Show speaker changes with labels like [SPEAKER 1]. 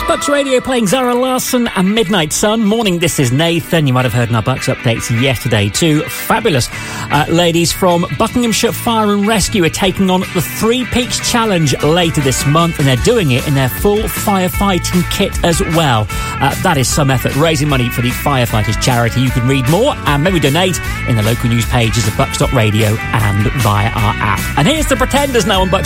[SPEAKER 1] Bucks Radio playing Zara Larsson and Midnight Sun. Morning, this is Nathan. You might have heard in our Bucks updates yesterday too. Fabulous ladies from Buckinghamshire Fire and Rescue are taking on the Three Peaks Challenge later this month, and they're doing it in their full firefighting kit as well. That is some effort, raising money for the Firefighters charity. You can read more and maybe donate in the local news pages of Bucks.radio and via our app. And here's the Pretenders now on Bucks